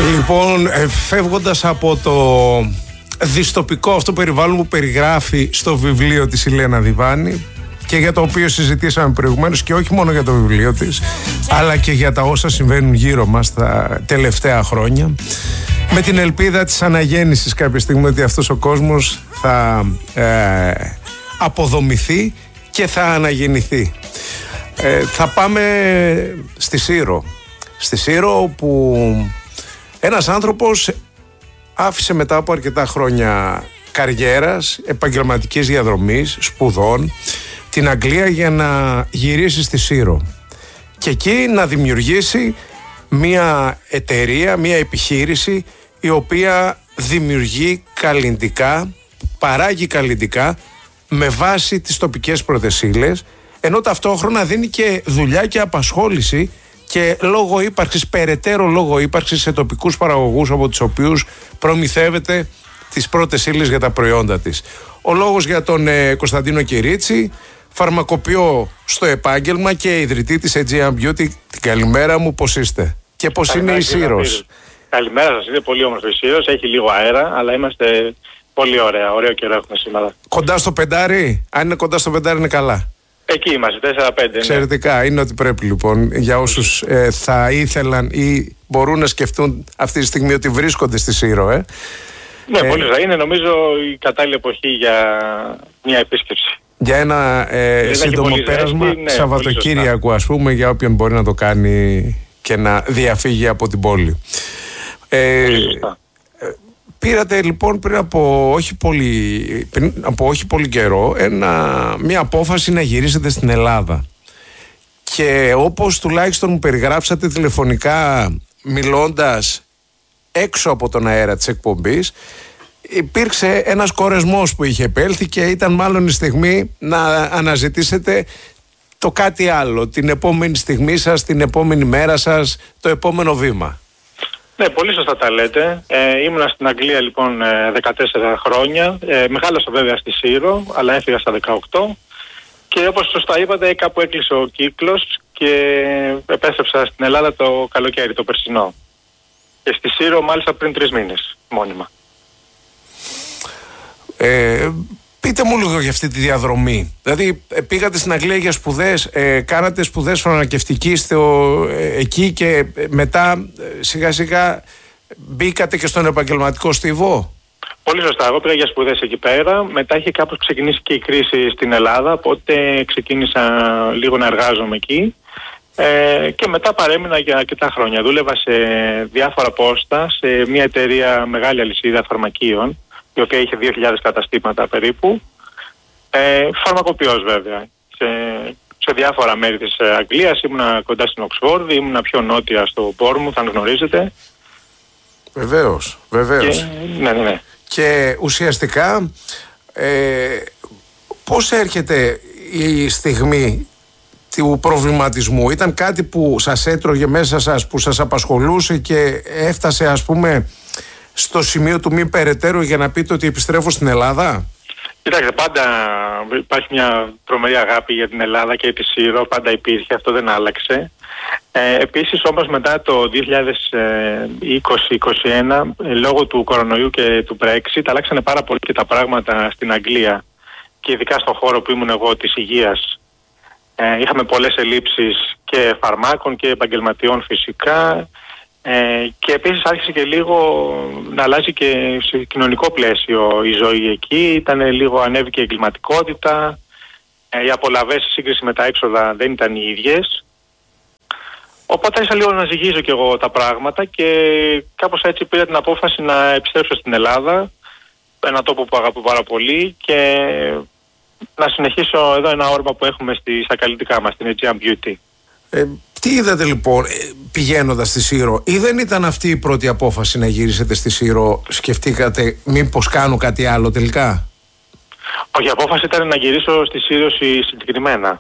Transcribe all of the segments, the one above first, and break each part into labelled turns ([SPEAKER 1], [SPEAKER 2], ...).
[SPEAKER 1] Λοιπόν, φεύγοντας από το δυστοπικό αυτό περιβάλλον που περιγράφει στο βιβλίο της η Λένα Διβάνη και για το οποίο συζητήσαμε προηγουμένως, και όχι μόνο για το βιβλίο της, αλλά και για τα όσα συμβαίνουν γύρω μας τα τελευταία χρόνια, με την ελπίδα της αναγέννησης κάποια στιγμή, ότι αυτός ο κόσμος θα αποδομηθεί και θα αναγεννηθεί. Θα πάμε στη Σύρο. Στη Σύρο, όπου ένας άνθρωπος άφησε μετά από αρκετά χρόνια καριέρας, επαγγελματικής διαδρομής, σπουδών, την Αγγλία για να γυρίσει στη Σύρο και εκεί να δημιουργήσει μια εταιρεία, μια επιχείρηση η οποία δημιουργεί καλλυντικά, παράγει καλλυντικά με βάση τις τοπικές πρωτεσίλες, ενώ ταυτόχρονα δίνει και δουλειά και απασχόληση και λόγω ύπαρξης, περαιτέρω λόγω ύπαρξης, σε τοπικούς παραγωγούς από τους οποίους προμηθεύεται τις πρώτες ύλες για τα προϊόντα της. Ο λόγος για τον Κωνσταντίνο Κυρίτσι, φαρμακοποιό στο επάγγελμα και ιδρυτή της Aegean Beauty. Την καλημέρα μου, πώς είστε και πώς είναι η Σύρος?
[SPEAKER 2] Καλημέρα σας, είναι πολύ όμορφο η Σύρος, έχει λίγο αέρα, αλλά είμαστε πολύ ωραία, ωραίο καιρό έχουμε σήμερα.
[SPEAKER 1] Κοντά στο πεντάρι, αν είναι κοντά στο πεντάρι είναι καλά.
[SPEAKER 2] Εκεί είμαστε, 4-5.
[SPEAKER 1] Εξαιρετικά, ναι. Είναι ότι πρέπει λοιπόν για όσους θα ήθελαν ή μπορούν να σκεφτούν αυτή τη στιγμή ότι βρίσκονται στη Σύρο.
[SPEAKER 2] Ναι, πολύ θα είναι νομίζω η κατάλληλη εποχή για μια επίσκεψη.
[SPEAKER 1] Για ένα σύντομο πέρασμα, ναι, Σαββατοκύριακο ας πούμε, για όποιον μπορεί να το κάνει και να διαφύγει από την πόλη. Πήρατε λοιπόν πριν από όχι πολύ καιρό μια απόφαση να γυρίσετε στην Ελλάδα, και όπως τουλάχιστον μου περιγράψατε τηλεφωνικά μιλώντας έξω από τον αέρα της εκπομπής, υπήρξε ένας κορεσμός που είχε επέλθει και ήταν μάλλον η στιγμή να αναζητήσετε το κάτι άλλο, την επόμενη στιγμή σας, την επόμενη μέρα σας, το επόμενο βήμα.
[SPEAKER 2] Ναι, πολύ σωστά τα λέτε. Ήμουνα στην Αγγλία λοιπόν 14 χρόνια. Μεγάλωσα βέβαια στη Σύρο, αλλά έφυγα στα 18. Και όπως σωστά είπατε, κάπου έκλεισε ο κύκλος και επέστρεψα στην Ελλάδα το καλοκαίρι, το περσινό. Και στη Σύρο μάλιστα πριν 3 μήνες, μόνιμα.
[SPEAKER 1] Πείτε μου λίγο για αυτή τη διαδρομή. Δηλαδή πήγατε στην Αγγλία για σπουδές, κάνατε σπουδές φαρμακευτικής εκεί και μετά σιγά σιγά μπήκατε και στον επαγγελματικό στίβο. Πολύ
[SPEAKER 2] σωστά. Εγώ πήγα για σπουδές εκεί πέρα. Μετά είχε κάπως ξεκινήσει και η κρίση στην Ελλάδα, οπότε ξεκίνησα λίγο να εργάζομαι εκεί. Και μετά παρέμεινα για αρκετά χρόνια. Δούλευα σε διάφορα πόστα, σε μια εταιρεία, μεγάλη αλυσίδα φαρμακείων, η οποία είχε 2.000 καταστήματα περίπου. Φαρμακοποιός βέβαια. Σε διάφορα μέρη της Αγγλίας. Ήμουνα κοντά στην Οξφόρδη, ήμουνα πιο νότια στο Bournemouth, αν γνωρίζετε.
[SPEAKER 1] Βεβαίως.
[SPEAKER 2] Ναι.
[SPEAKER 1] Και ουσιαστικά πώς έρχεται η στιγμή του προβληματισμού? Ήταν κάτι που σας έτρωγε μέσα σας, που σας απασχολούσε και έφτασε ας πούμε στο σημείο του μη περαιτέρω για να πείτε ότι επιστρέφω στην Ελλάδα?
[SPEAKER 2] Κοιτάξτε, πάντα υπάρχει μια τρομερή αγάπη για την Ελλάδα και τη Σύρο, πάντα υπήρχε, αυτό δεν άλλαξε. Επίσης όμως μετά το 2020-2021, λόγω του κορονοϊού και του Brexit, αλλάξανε πάρα πολύ και τα πράγματα στην Αγγλία και ειδικά στον χώρο που ήμουν εγώ της υγείας. Είχαμε πολλές ελλείψεις και φαρμάκων και επαγγελματιών φυσικά. Και επίσης άρχισε και λίγο να αλλάζει και σε κοινωνικό πλαίσιο η ζωή εκεί. Ήταν λίγο, ανέβηκε η εγκληματικότητα, οι απολαβές σε σύγκριση με τα έξοδα δεν ήταν οι ίδιες. Οπότε άρχισα λίγο να ζυγίζω κι εγώ τα πράγματα και κάπως έτσι πήρα την απόφαση να επιστρέψω στην Ελλάδα, ένα τόπο που αγαπώ πάρα πολύ, και να συνεχίσω εδώ ένα όρμα που έχουμε στα καλλιτικά μας, στην Aegean Beauty.
[SPEAKER 1] Τι είδατε λοιπόν πηγαίνοντας στη Σύρο, ή δεν ήταν αυτή η πρώτη απόφαση να γυρίσετε στη Σύρο? Σκεφτήκατε μήπως κάνω κάτι άλλο τελικά?
[SPEAKER 2] Όχι, η απόφαση ήταν να γυρίσω στη Σύρο συγκεκριμένα.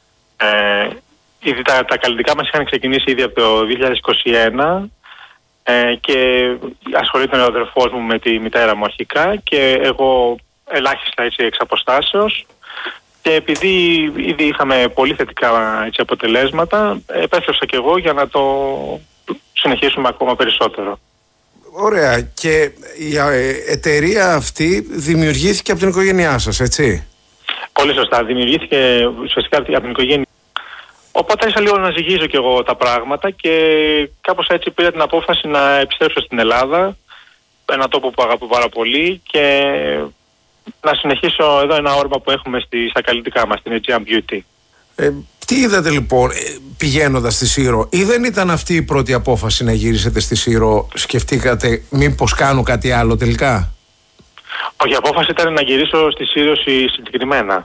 [SPEAKER 2] Ήδη τα καλλιτικά μας είχαν ξεκινήσει ήδη από το 2021 και ασχολείται ο αδερφός μου με τη μητέρα μου αρχικά και εγώ ελάχιστα έτσι εξ αποστάσεως. Και επειδή ήδη είχαμε πολύ θετικά αποτελέσματα, επέστρεψα και εγώ για να το συνεχίσουμε ακόμα περισσότερο.
[SPEAKER 1] Ωραία. Και η εταιρεία αυτή δημιουργήθηκε από την οικογένειά σας, έτσι?
[SPEAKER 2] Πολύ σωστά. Δημιουργήθηκε ουσιαστικά από την οικογένεια. Οπότε άρχισα λίγο να ζυγίζω κι εγώ τα πράγματα και κάπως έτσι πήρα την απόφαση να επιστρέψω στην Ελλάδα, ένα τόπο που αγαπώ πάρα πολύ, και να συνεχίσω εδώ ένα όρμα που έχουμε στα καλλιτικά μας, στην Aegean Beauty.
[SPEAKER 1] Τι είδατε λοιπόν πηγαίνοντας στη Σύρο, ή δεν ήταν αυτή η πρώτη απόφαση να γυρίσετε στη Σύρο? Σκεφτήκατε μήπως κάνω κάτι άλλο τελικά?
[SPEAKER 2] Όχι, η απόφαση ήταν να γυρίσω στη Σύρο συγκεκριμένα.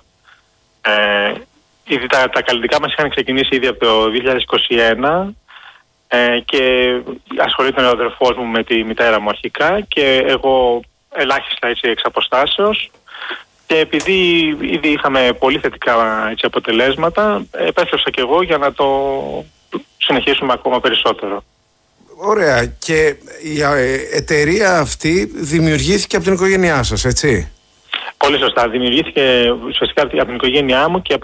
[SPEAKER 2] Ήδη τα καλλιτικά μας είχαν ξεκινήσει ήδη από το 2021 και ασχολείται ο αδερφός μου με τη μητέρα μου αρχικά και εγώ ελάχιστα έτσι εξ αποστάσεως, και επειδή ήδη είχαμε πολύ θετικά έτσι αποτελέσματα, επέστρεψα και εγώ για να το συνεχίσουμε ακόμα περισσότερο.
[SPEAKER 1] Ωραία. Και η εταιρεία αυτή δημιουργήθηκε από την οικογένειά σας, έτσι?
[SPEAKER 2] Πολύ σωστά. Δημιουργήθηκε ουσιαστικά από την οικογένειά μου και από